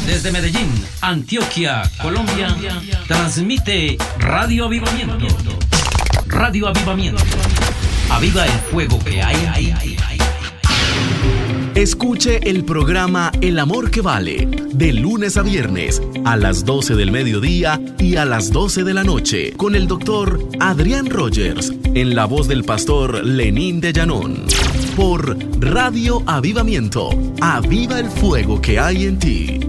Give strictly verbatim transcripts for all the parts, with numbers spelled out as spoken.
Desde Medellín, Antioquia, Colombia, transmite Radio Avivamiento. Radio Avivamiento. Aviva el fuego que hay ahí. Escuche el programa El Amor que Vale, de lunes a viernes, a las doce del mediodía y a las doce de la noche, con el doctor Adrián Rogers, en la voz del pastor Lenín de Llanón, por Radio Avivamiento. Aviva el fuego que hay en ti.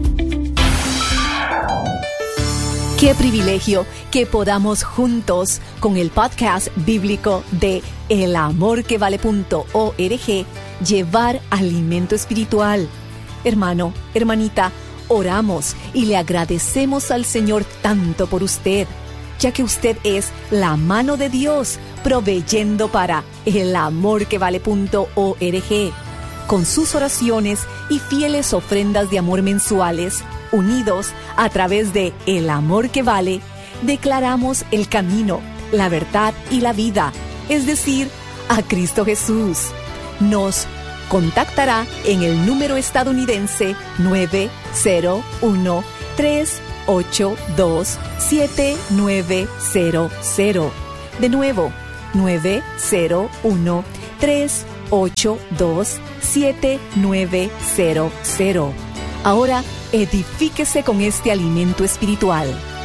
Qué privilegio que podamos juntos con el podcast bíblico de el amor que vale punto org llevar alimento espiritual. Hermano, hermanita, oramos y le agradecemos al Señor tanto por usted, ya que usted es la mano de Dios proveyendo para el amor que vale punto org. Con sus oraciones y fieles ofrendas de amor mensuales, unidos a través de El Amor que Vale, declaramos el camino, la verdad y la vida, es decir, a Cristo Jesús. Nos contactará en el número estadounidense nueve cero uno, tres ocho dos, siete nueve cero cero. De nuevo, nueve cero uno, tres ocho dos, siete nueve cero cero. Ahora, edifíquese con este alimento espiritual.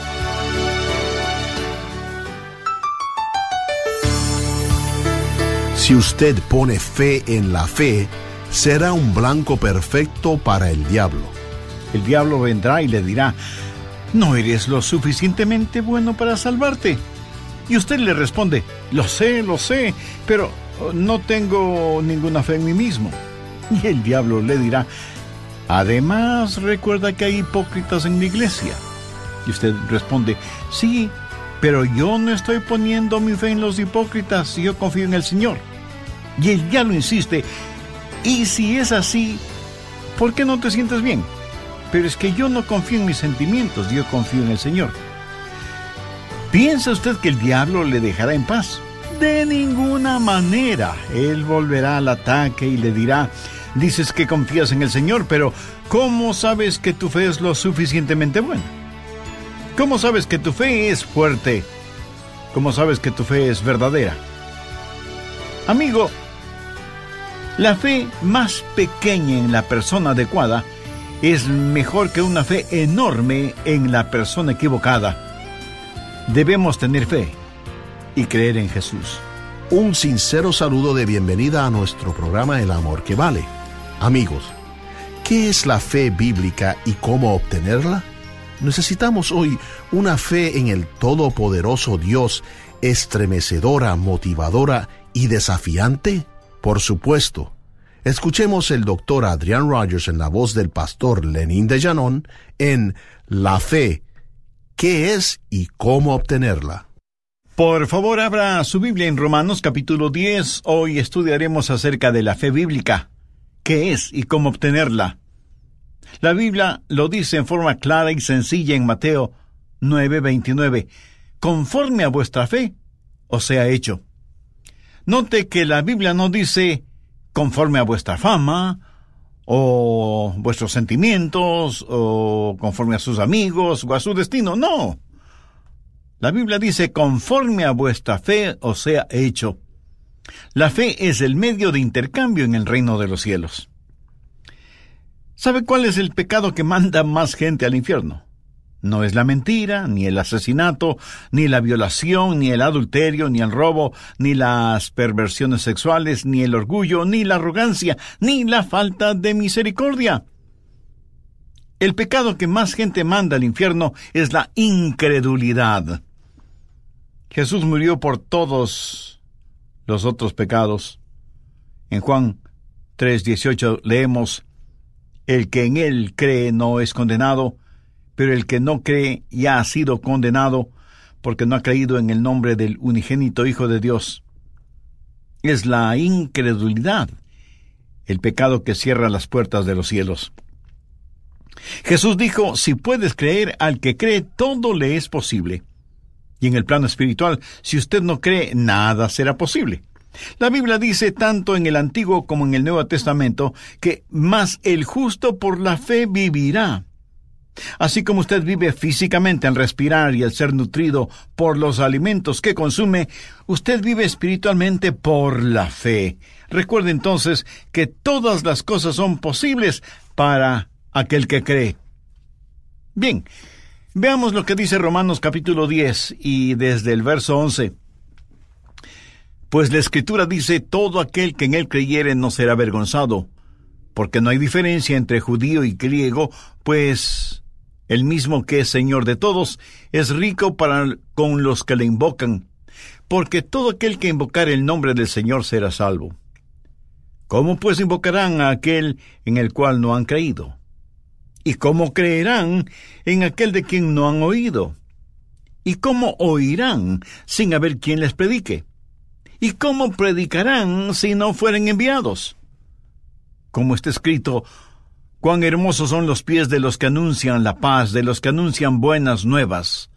Si usted pone fe en la fe, será un blanco perfecto para el diablo. El diablo vendrá y le dirá: no eres lo suficientemente bueno para salvarte. Y usted le responde: lo sé, lo sé, pero no tengo ninguna fe en mí mismo. Y el diablo le dirá: además, recuerda que hay hipócritas en la iglesia. Y usted responde: sí, pero yo no estoy poniendo mi fe en los hipócritas, yo confío en el Señor. Y él ya lo insiste: y si es así, ¿por qué no te sientes bien? Pero es que yo no confío en mis sentimientos, yo confío en el Señor. ¿Piensa usted que el diablo le dejará en paz? De ninguna manera. Él volverá al ataque y le dirá: dices que confías en el Señor, pero ¿cómo sabes que tu fe es lo suficientemente buena? ¿Cómo sabes que tu fe es fuerte? ¿Cómo sabes que tu fe es verdadera? Amigo, la fe más pequeña en la persona adecuada es mejor que una fe enorme en la persona equivocada. Debemos tener fe y creer en Jesús. Un sincero saludo de bienvenida a nuestro programa El Amor que Vale. Amigos, ¿qué es la fe bíblica y cómo obtenerla? Necesitamos hoy una fe en el todopoderoso Dios, estremecedora, motivadora y desafiante. Por supuesto. Escuchemos el doctor Adrián Rogers en la voz del pastor Lenín de Llanón en La Fe, ¿qué es y cómo obtenerla? Por favor, abra su Biblia en Romanos capítulo diez. Hoy estudiaremos acerca de la fe bíblica. ¿Qué es y cómo obtenerla? La Biblia lo dice en forma clara y sencilla en Mateo nueve veintinueve. Conforme a vuestra fe, os sea hecho. Note que la Biblia no dice conforme a vuestra fama, o vuestros sentimientos, o conforme a sus amigos, o a su destino. No. La Biblia dice conforme a vuestra fe os sea hecho. La fe es el medio de intercambio en el reino de los cielos. ¿Sabe cuál es el pecado que manda más gente al infierno? No es la mentira, ni el asesinato, ni la violación, ni el adulterio, ni el robo, ni las perversiones sexuales, ni el orgullo, ni la arrogancia, ni la falta de misericordia. El pecado que más gente manda al infierno es la incredulidad. Jesús murió por todos los otros pecados. En Juan tres dieciocho leemos: el que en él cree no es condenado, pero el que no cree ya ha sido condenado, porque no ha creído en el nombre del unigénito Hijo de Dios. Es la incredulidad el pecado que cierra las puertas de los cielos. Jesús dijo: si puedes creer, al que cree todo le es posible. Y en el plano espiritual, si usted no cree, nada será posible. La Biblia dice, tanto en el Antiguo como en el Nuevo Testamento, que más el justo por la fe vivirá. Así como usted vive físicamente al respirar y al ser nutrido por los alimentos que consume, usted vive espiritualmente por la fe. Recuerde entonces que todas las cosas son posibles para aquel que cree. Bien, veamos lo que dice Romanos capítulo diez y desde el verso once. Pues la Escritura dice, todo aquel que en él creyere no será avergonzado, porque no hay diferencia entre judío y griego, pues el mismo que es Señor de todos es rico para con los que le invocan, porque todo aquel que invocare el nombre del Señor será salvo. ¿Cómo pues invocarán a aquel en el cual no han creído? ¿Y cómo creerán en aquel de quien no han oído? ¿Y cómo oirán sin haber quien les predique? ¿Y cómo predicarán si no fueren enviados? Como está escrito, cuán hermosos son los pies de los que anuncian la paz, de los que anuncian buenas nuevas.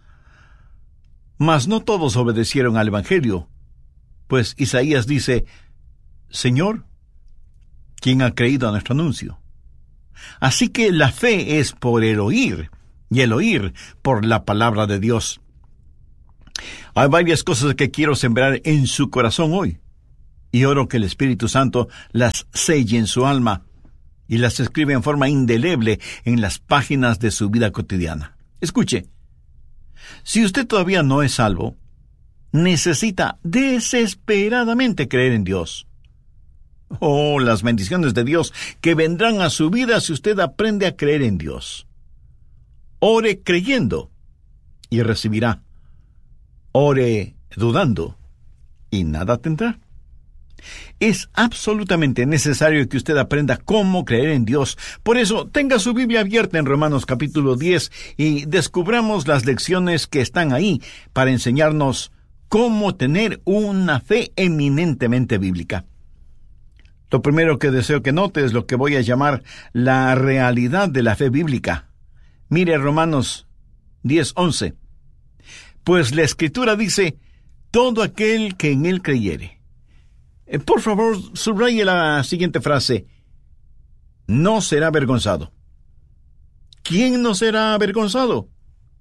Mas no todos obedecieron al Evangelio, pues Isaías dice, Señor, ¿quién ha creído a nuestro anuncio? Así que la fe es por el oír, y el oír por la palabra de Dios. Hay varias cosas que quiero sembrar en su corazón hoy, y oro que el Espíritu Santo las selle en su alma y las escribe en forma indeleble en las páginas de su vida cotidiana. Escuche, si usted todavía no es salvo, necesita desesperadamente creer en Dios. Oh, las bendiciones de Dios que vendrán a su vida si usted aprende a creer en Dios. Ore creyendo y recibirá. Ore dudando y nada tendrá. Es absolutamente necesario que usted aprenda cómo creer en Dios. Por eso, tenga su Biblia abierta en Romanos capítulo diez y descubramos las lecciones que están ahí para enseñarnos cómo tener una fe eminentemente bíblica. Lo primero que deseo que note es lo que voy a llamar la realidad de la fe bíblica. Mire Romanos diez once. Pues la Escritura dice, todo aquel que en él creyere. Eh, por favor, subraye la siguiente frase. No será avergonzado. ¿Quién no será avergonzado?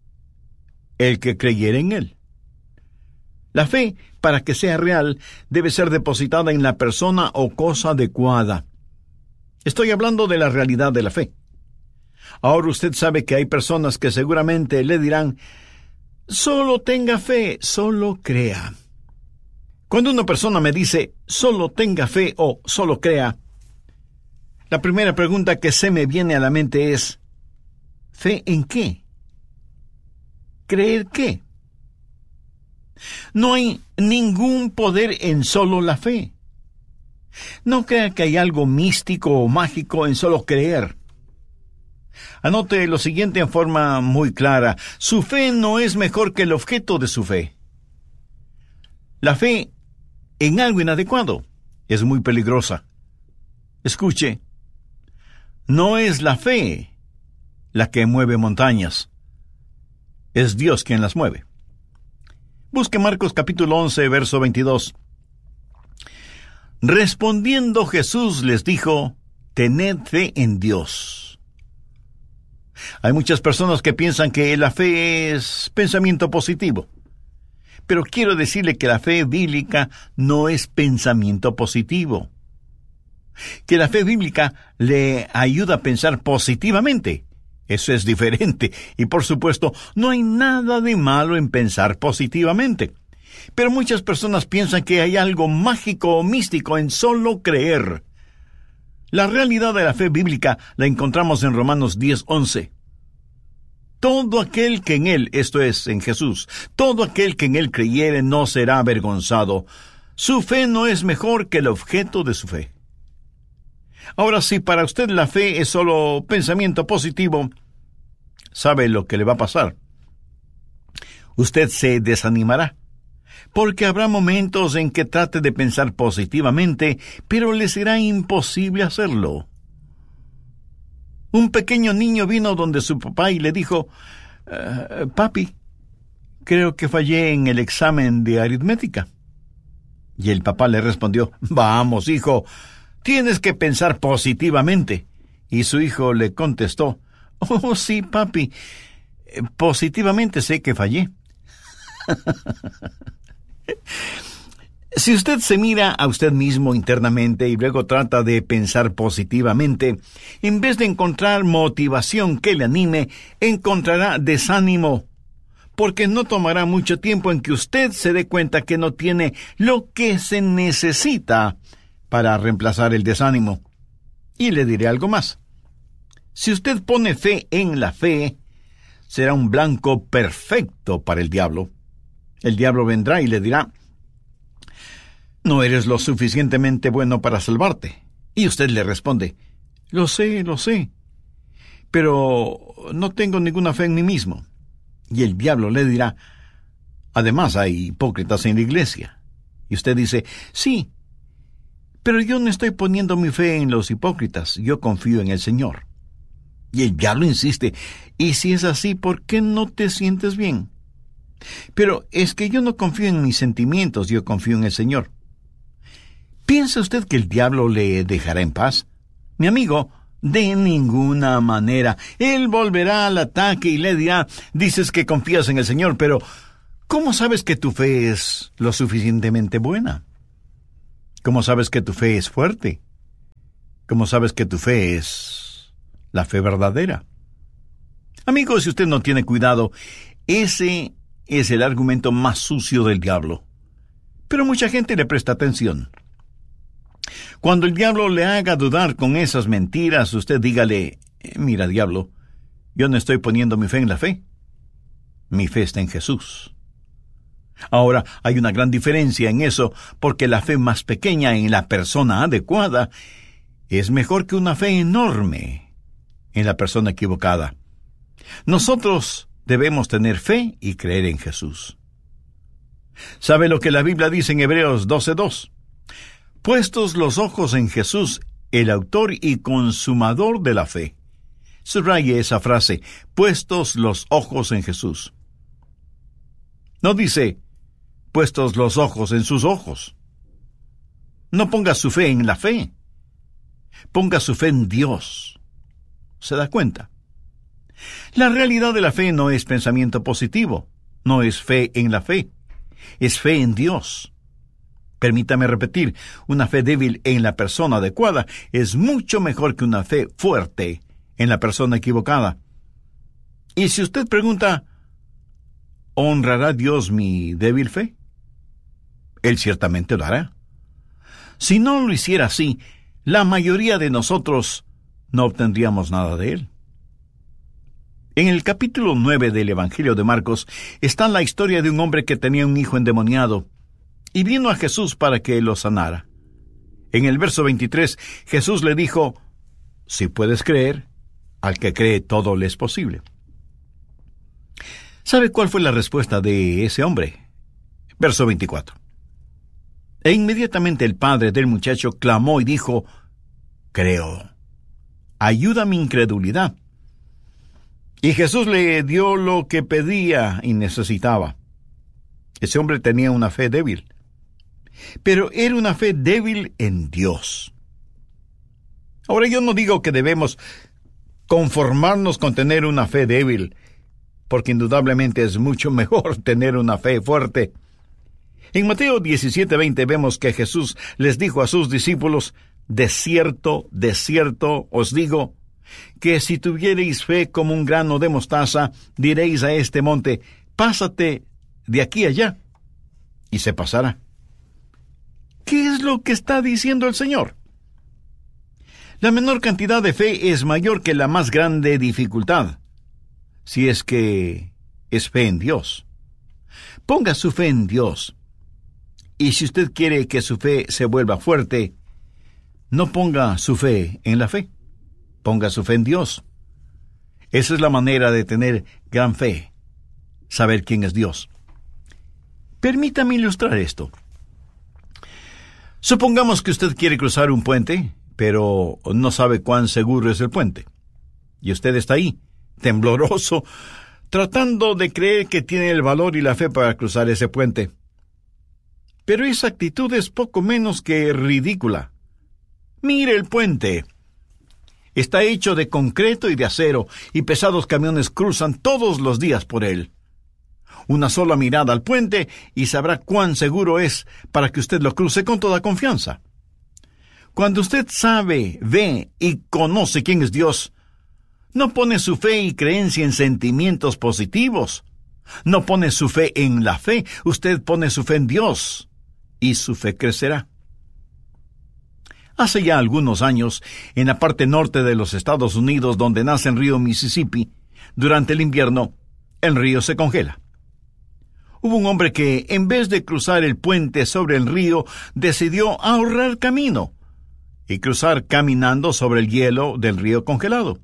El que creyere en él. La fe, para que sea real, debe ser depositada en la persona o cosa adecuada. Estoy hablando de la realidad de la fe. Ahora usted sabe que hay personas que seguramente le dirán, solo tenga fe, solo crea. Cuando una persona me dice, solo tenga fe o solo crea, la primera pregunta que se me viene a la mente es, ¿fe en qué? ¿Creer qué? No hay ningún poder en solo la fe. No crea que hay algo místico o mágico en solo creer. Anote lo siguiente en forma muy clara. Su fe no es mejor que el objeto de su fe. La fe en algo inadecuado es muy peligrosa. Escuche, no es la fe la que mueve montañas. Es Dios quien las mueve. Busque Marcos capítulo once, verso veintidós. Respondiendo Jesús les dijo, tened fe en Dios. Hay muchas personas que piensan que la fe es pensamiento positivo. Pero quiero decirle que la fe bíblica no es pensamiento positivo. Que la fe bíblica le ayuda a pensar positivamente. Eso es diferente. Y por supuesto, no hay nada de malo en pensar positivamente. Pero muchas personas piensan que hay algo mágico o místico en solo creer. La realidad de la fe bíblica la encontramos en Romanos diez once. Todo aquel que en él, esto es, en Jesús, todo aquel que en él creyere no será avergonzado. Su fe no es mejor que el objeto de su fe. Ahora, si para usted la fe es solo pensamiento positivo, ¿sabe lo que le va a pasar? Usted se desanimará, porque habrá momentos en que trate de pensar positivamente, pero le será imposible hacerlo. Un pequeño niño vino donde su papá y le dijo, uh, papi, creo que fallé en el examen de aritmética. Y el papá le respondió, vamos, hijo, tienes que pensar positivamente. Y su hijo le contestó, Oh, sí, papi. Positivamente sé que fallé. Si usted se mira a usted mismo internamente y luego trata de pensar positivamente, en vez de encontrar motivación que le anime, encontrará desánimo, porque no tomará mucho tiempo en que usted se dé cuenta que no tiene lo que se necesita para reemplazar el desánimo. Y le diré algo más. Si usted pone fe en la fe, será un blanco perfecto para el diablo. El diablo vendrá y le dirá: no eres lo suficientemente bueno para salvarte. Y usted le responde: lo sé, lo sé, pero no tengo ninguna fe en mí mismo. Y el diablo le dirá: además hay hipócritas en la iglesia. Y usted dice: sí, pero yo no estoy poniendo mi fe en los hipócritas, yo confío en el Señor. Y el diablo insiste: y si es así, ¿por qué no te sientes bien? Pero es que yo no confío en mis sentimientos, yo confío en el Señor. ¿Piensa usted que el diablo le dejará en paz? Mi amigo, de ninguna manera. Él volverá al ataque y le dirá: dices que confías en el Señor, pero ¿cómo sabes que tu fe es lo suficientemente buena? ¿Cómo sabes que tu fe es fuerte? ¿Cómo sabes que tu fe es la fe verdadera? Amigo, si usted no tiene cuidado, ese es el argumento más sucio del diablo. Pero mucha gente le presta atención. Cuando el diablo le haga dudar con esas mentiras, usted dígale: mira, diablo, yo no estoy poniendo mi fe en la fe. Mi fe está en Jesús. Ahora, hay una gran diferencia en eso, porque la fe más pequeña en la persona adecuada es mejor que una fe enorme en la persona equivocada. Nosotros debemos tener fe y creer en Jesús. ¿Sabe lo que la Biblia dice en Hebreos doce dos? Puestos los ojos en Jesús, el autor y consumador de la fe. Subraye esa frase: puestos los ojos en Jesús. No dice: puestos los ojos en sus ojos. No ponga su fe en la fe. Ponga su fe en Dios. ¿Se da cuenta? La realidad de la fe no es pensamiento positivo, no es fe en la fe, es fe en Dios. Permítame repetir, una fe débil en la persona adecuada es mucho mejor que una fe fuerte en la persona equivocada. Y si usted pregunta: ¿honrará Dios mi débil fe? Él ciertamente lo hará. Si no lo hiciera así, la mayoría de nosotros no obtendríamos nada de Él. En el capítulo nueve del Evangelio de Marcos está la historia de un hombre que tenía un hijo endemoniado y vino a Jesús para que lo sanara. En el verso veintitrés, Jesús le dijo: si puedes creer, al que cree todo le es posible. ¿Sabe cuál fue la respuesta de ese hombre? Verso veinticuatro. E inmediatamente el padre del muchacho clamó y dijo: creo, ayuda mi incredulidad. Y Jesús le dio lo que pedía y necesitaba. Ese hombre tenía una fe débil, pero era una fe débil en Dios. Ahora, yo no digo que debemos conformarnos con tener una fe débil, porque indudablemente es mucho mejor tener una fe fuerte. En Mateo diecisiete veinte vemos que Jesús les dijo a sus discípulos: de cierto, de cierto os digo, que si tuviereis fe como un grano de mostaza, diréis a este monte: pásate de aquí allá, y se pasará. ¿Qué es lo que está diciendo el Señor? La menor cantidad de fe es mayor que la más grande dificultad, si es que es fe en Dios. Ponga su fe en Dios. Y si usted quiere que su fe se vuelva fuerte, no ponga su fe en la fe. Ponga su fe en Dios. Esa es la manera de tener gran fe, saber quién es Dios. Permítame ilustrar esto. Supongamos que usted quiere cruzar un puente, pero no sabe cuán seguro es el puente. Y usted está ahí, tembloroso, tratando de creer que tiene el valor y la fe para cruzar ese puente. Pero esa actitud es poco menos que ridícula. Mire el puente. Está hecho de concreto y de acero, y pesados camiones cruzan todos los días por él. Una sola mirada al puente y sabrá cuán seguro es para que usted lo cruce con toda confianza. Cuando usted sabe, ve y conoce quién es Dios, no pone su fe y creencia en sentimientos positivos. No pone su fe en la fe, usted pone su fe en Dios, y su fe crecerá. Hace ya algunos años, en la parte norte de los Estados Unidos, donde nace el río Mississippi, durante el invierno, el río se congela. Hubo un hombre que, en vez de cruzar el puente sobre el río, decidió ahorrar camino y cruzar caminando sobre el hielo del río congelado.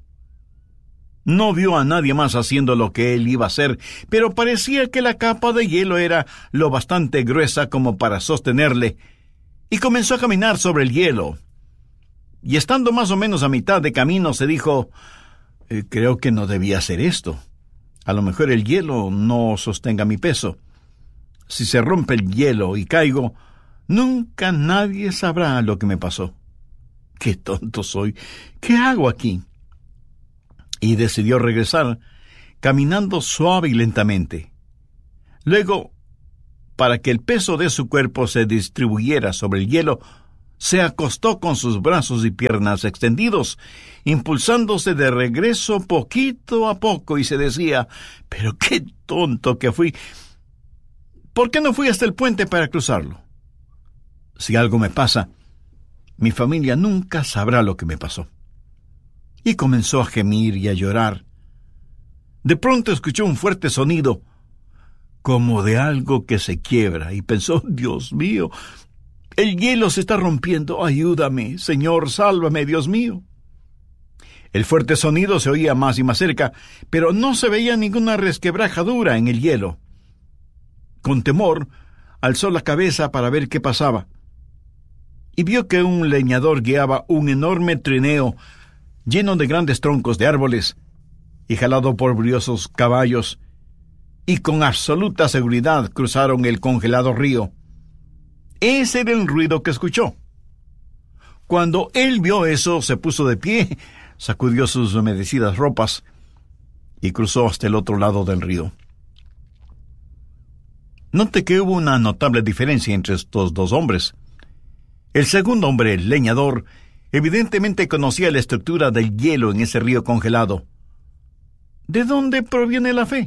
No vio a nadie más haciendo lo que él iba a hacer, pero parecía que la capa de hielo era lo bastante gruesa como para sostenerle, y comenzó a caminar sobre el hielo. Y estando más o menos a mitad de camino, se dijo, eh, creo que no debía hacer esto. A lo mejor el hielo no sostenga mi peso. Si se rompe el hielo y caigo, nunca nadie sabrá lo que me pasó. ¡Qué tonto soy! ¿Qué hago aquí? Y decidió regresar, caminando suave y lentamente. Luego, para que el peso de su cuerpo se distribuyera sobre el hielo, se acostó con sus brazos y piernas extendidos, impulsándose de regreso poquito a poco, y se decía, «¡Pero qué tonto que fui! ¿Por qué no fui hasta el puente para cruzarlo? Si algo me pasa, mi familia nunca sabrá lo que me pasó». Y comenzó a gemir y a llorar. De pronto escuchó un fuerte sonido, como de algo que se quiebra, y pensó, «Dios mío, el hielo se está rompiendo. Ayúdame, Señor, sálvame, Dios mío». El fuerte sonido se oía más y más cerca, pero no se veía ninguna resquebrajadura en el hielo. Con temor, alzó la cabeza para ver qué pasaba, y vio que un leñador guiaba un enorme trineo lleno de grandes troncos de árboles, y jalado por briosos caballos, y con absoluta seguridad cruzaron el congelado río. Ese era el ruido que escuchó. Cuando él vio eso, se puso de pie, sacudió sus humedecidas ropas y cruzó hasta el otro lado del río. Note que hubo una notable diferencia entre estos dos hombres. El segundo hombre, el leñador, evidentemente conocía la estructura del hielo en ese río congelado. ¿De dónde proviene la fe?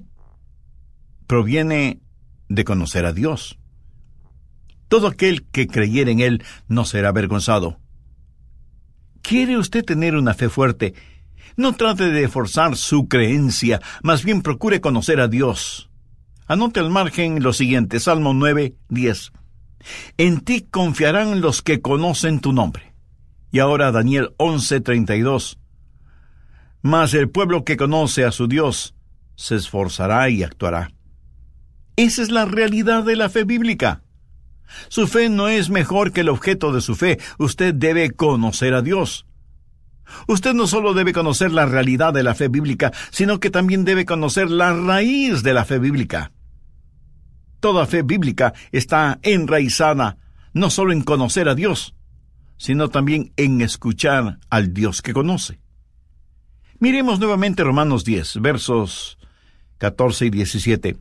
Proviene de conocer a Dios. Todo aquel que creyere en Él no será avergonzado. ¿Quiere usted tener una fe fuerte? No trate de forzar su creencia, más bien procure conocer a Dios. Anote al margen lo siguiente, Salmo nueve, diez. En ti confiarán los que conocen tu nombre. Y ahora Daniel once, treinta y dos. Mas el pueblo que conoce a su Dios se esforzará y actuará. Esa es la realidad de la fe bíblica. Su fe no es mejor que el objeto de su fe. Usted debe conocer a Dios. Usted no solo debe conocer la realidad de la fe bíblica, sino que también debe conocer la raíz de la fe bíblica. Toda fe bíblica está enraizada no solo en conocer a Dios, sino también en escuchar al Dios que conoce. Miremos nuevamente Romanos diez, versos catorce y diecisiete.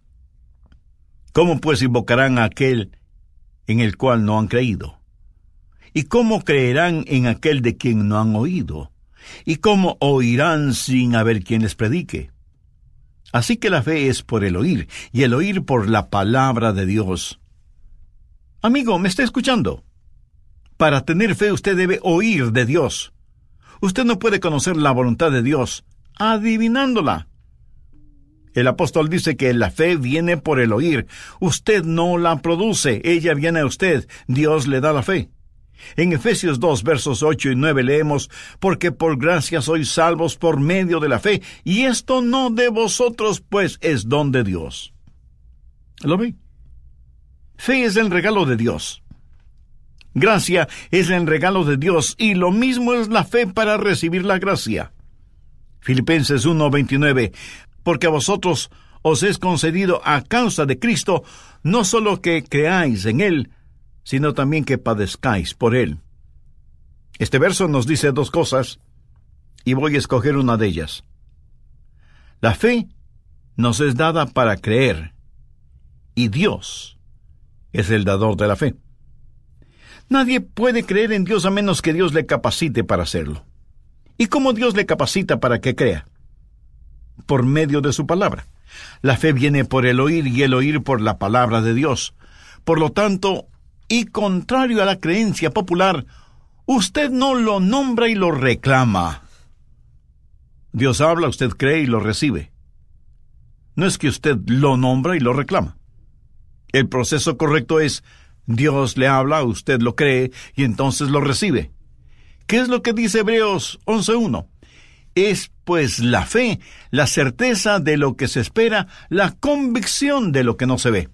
¿Cómo pues invocarán a aquel en el cual no han creído? ¿Y cómo creerán en aquel de quien no han oído? ¿Y cómo oirán sin haber quien les predique? Así que la fe es por el oír, y el oír por la palabra de Dios. Amigo, ¿me está escuchando? Para tener fe usted debe oír de Dios. Usted no puede conocer la voluntad de Dios adivinándola. El apóstol dice que la fe viene por el oír. Usted no la produce, ella viene a usted. Dios le da la fe. En Efesios dos, versos ocho y nueve leemos, porque por gracia sois salvos por medio de la fe, y esto no de vosotros, pues es don de Dios. ¿Lo ve? Fe es el regalo de Dios. Gracia es el regalo de Dios, y lo mismo es la fe para recibir la gracia. Filipenses uno, veintinueve, porque a vosotros os es concedido a causa de Cristo, no solo que creáis en Él, sino también que padezcáis por Él. Este verso nos dice dos cosas. y voy a escoger una de ellas. La fe nos es dada para creer, y Dios es el dador de la fe. Nadie puede creer en Dios a menos que Dios le capacite para hacerlo. ¿Y cómo Dios le capacita para que crea? Por medio de su palabra. La fe viene por el oír y el oír por la palabra de Dios. Por lo tanto, y contrario a la creencia popular, usted no lo nombra y lo reclama. Dios habla, usted cree y lo recibe. No es que usted lo nombra y lo reclama. El proceso correcto es: Dios le habla, usted lo cree y entonces lo recibe. ¿Qué es lo que dice Hebreos once uno? Es pues la fe, la certeza de lo que se espera, la convicción de lo que no se ve.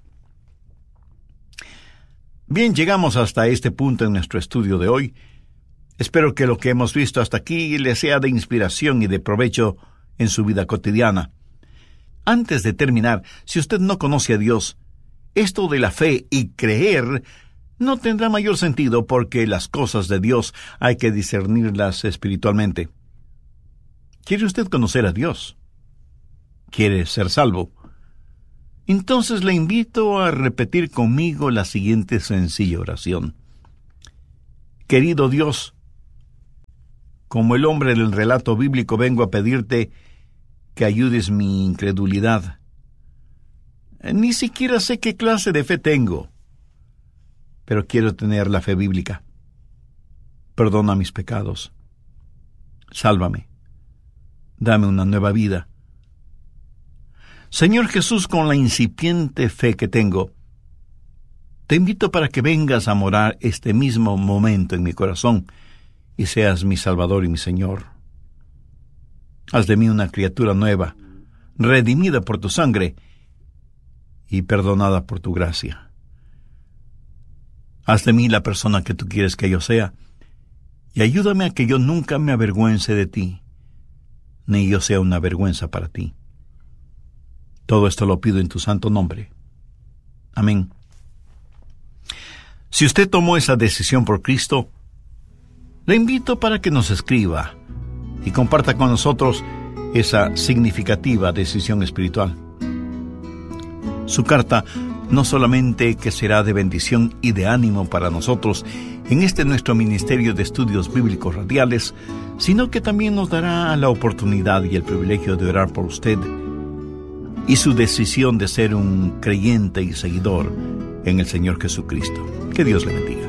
Bien, llegamos hasta este punto en nuestro estudio de hoy. Espero que lo que hemos visto hasta aquí le sea de inspiración y de provecho en su vida cotidiana. Antes de terminar, si usted no conoce a Dios, esto de la fe y creer no tendrá mayor sentido, porque las cosas de Dios hay que discernirlas espiritualmente. ¿Quiere usted conocer a Dios? ¿Quiere ser salvo? Entonces le invito a repetir conmigo la siguiente sencilla oración. Querido Dios, como el hombre del relato bíblico, vengo a pedirte que ayudes mi incredulidad. Ni siquiera sé qué clase de fe tengo, pero quiero tener la fe bíblica. Perdona mis pecados. Sálvame. Dame una nueva vida. Señor Jesús, con la incipiente fe que tengo, te invito para que vengas a morar este mismo momento en mi corazón y seas mi Salvador y mi Señor. Haz de mí una criatura nueva, redimida por tu sangre y perdonada por tu gracia. Haz de mí la persona que tú quieres que yo sea, y ayúdame a que yo nunca me avergüence de ti, ni yo sea una vergüenza para ti. Todo esto lo pido en tu santo nombre. Amén. Si usted tomó esa decisión por Cristo, le invito para que nos escriba y comparta con nosotros esa significativa decisión espiritual. Su carta no solamente que será de bendición y de ánimo para nosotros en este nuestro Ministerio de Estudios Bíblicos Radiales, sino que también nos dará la oportunidad y el privilegio de orar por usted y su decisión de ser un creyente y seguidor en el Señor Jesucristo. Que Dios le bendiga.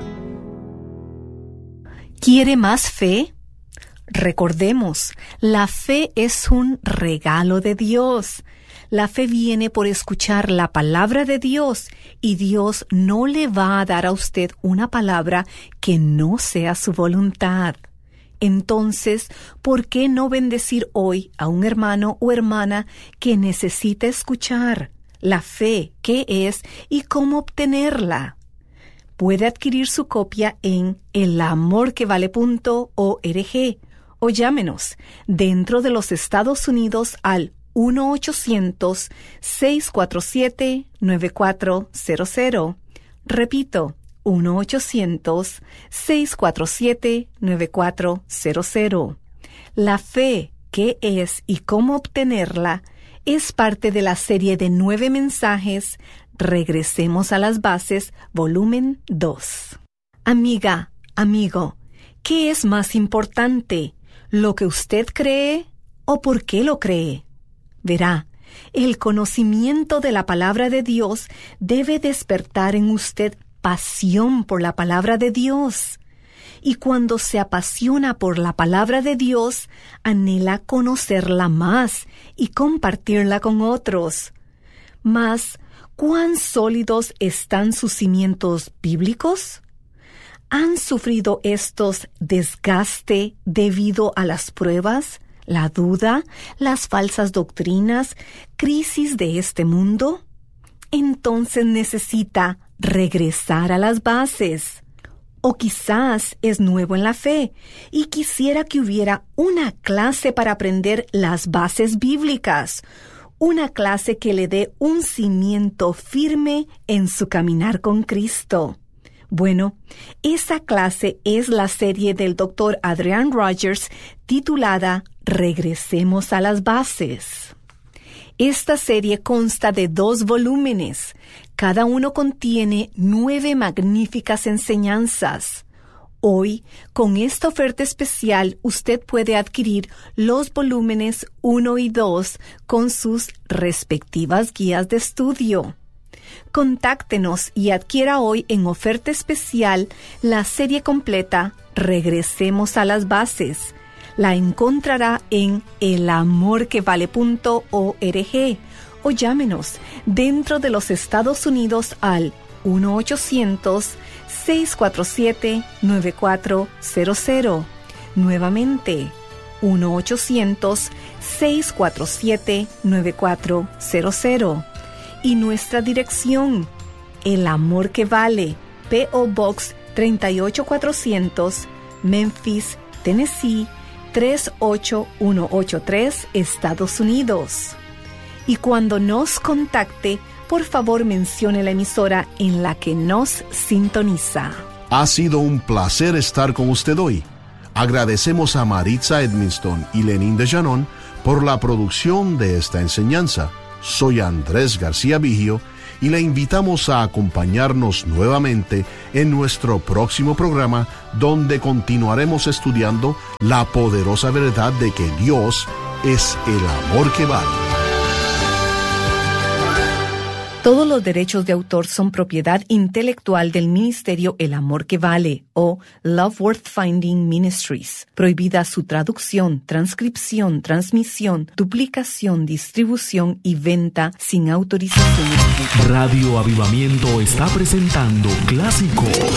¿Quiere más fe? Recordemos, la fe es un regalo de Dios. La fe viene por escuchar la palabra de Dios, y Dios no le va a dar a usted una palabra que no sea su voluntad. Entonces, ¿por qué no bendecir hoy a un hermano o hermana que necesita escuchar la fe, qué es y cómo obtenerla? Puede adquirir su copia en el amor que vale punto org o llámenos dentro de los Estados Unidos al uno ochocientos, seis cuatro siete, nueve cuatro cero cero. Repito, uno ochocientos, seis cuatro siete, nueve cuatro cero cero. La fe, qué es y cómo obtenerla, es parte de la serie de nueve mensajes Regresemos a las Bases, volumen dos. Amiga, amigo, ¿qué es más importante? ¿Lo que usted cree o por qué lo cree? Verá, el conocimiento de la palabra de Dios debe despertar en usted pasión por la palabra de Dios. Y cuando se apasiona por la palabra de Dios, anhela conocerla más y compartirla con otros. Mas, ¿cuán sólidos están sus cimientos bíblicos? ¿Han sufrido estos desgaste debido a las pruebas, la duda, las falsas doctrinas, crisis de este mundo? Entonces necesita regresar a las bases. O quizás es nuevo en la fe y quisiera que hubiera una clase para aprender las bases bíblicas, una clase que le dé un cimiento firme en su caminar con Cristo. Bueno, esa clase es la serie del doctor Adrian Rogers titulada Regresemos a las bases. Esta serie consta de dos volúmenes. Cada uno contiene nueve magníficas enseñanzas. Hoy, con esta oferta especial, usted puede adquirir los volúmenes uno y dos con sus respectivas guías de estudio. Contáctenos y adquiera hoy en oferta especial la serie completa Regresemos a las bases. La encontrará en el amor que vale punto org o llámenos dentro de los Estados Unidos al uno ochocientos, seis cuatro siete, nueve cuatro cero cero. Nuevamente, uno ochocientos, seis cuatro siete, nueve cuatro cero cero. Y nuestra dirección, El Amor que Vale, P O Box treinta y ocho cuatrocientos, Memphis, Tennessee, tres ocho uno ocho tres, Estados Unidos. Y cuando nos contacte, por favor mencione la emisora en la que nos sintoniza. Ha sido un placer estar con usted hoy. Agradecemos a Maritza Edmiston y Lenín de Llanón por la producción de esta enseñanza. Soy Andrés García Vigio y le invitamos a acompañarnos nuevamente en nuestro próximo programa, donde continuaremos estudiando la poderosa verdad de que Dios es el amor que vale. Todos los derechos de autor son propiedad intelectual del Ministerio El Amor que Vale o Love Worth Finding Ministries. Prohibida su traducción, transcripción, transmisión, duplicación, distribución y venta sin autorización. Radio Avivamiento está presentando Clásicos.